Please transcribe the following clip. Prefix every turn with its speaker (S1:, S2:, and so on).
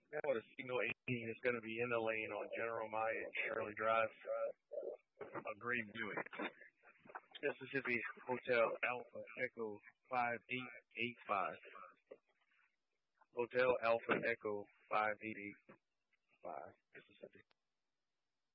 S1: Now the signal 18 is going to be in the lane on General Maya and Shirley Drive. A great viewing. Mississippi Hotel Alpha Echo 5885. Hotel Alpha Echo 5885, Mississippi.